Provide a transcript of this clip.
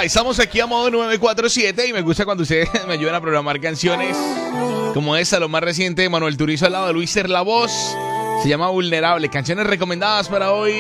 Hola, estamos aquí a modo 947 y me gusta cuando ustedes me ayudan a programar canciones como esta, lo más reciente de Manuel Turizo al lado de Luis Ser la voz. Se llama Vulnerable. Canciones recomendadas para hoy.